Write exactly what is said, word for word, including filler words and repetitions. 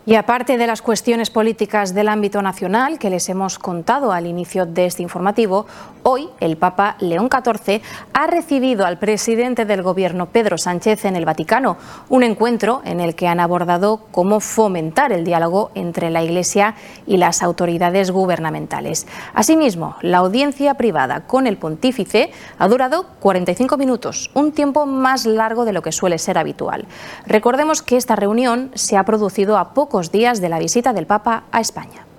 Y aparte de las cuestiones políticas del ámbito nacional que les hemos contado al inicio de este informativo, hoy el Papa León catorce ha recibido al presidente del Gobierno, Pedro Sánchez, en el Vaticano, un encuentro en el que han abordado cómo fomentar el diálogo entre la Iglesia y las autoridades gubernamentales. Asimismo, la audiencia privada con el pontífice ha durado cuarenta y cinco minutos, un tiempo más largo de lo que suele ser habitual. Recordemos que esta reunión se ha producido a pocos días de la visita del Papa a España.